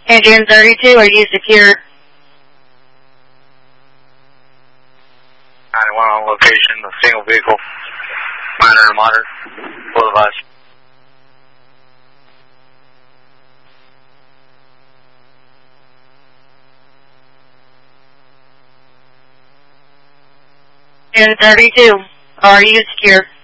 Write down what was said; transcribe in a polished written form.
Adrian 32, are you secure? 91 on location, a single vehicle, minor and moderate, full device. Adrian 32, are you secure?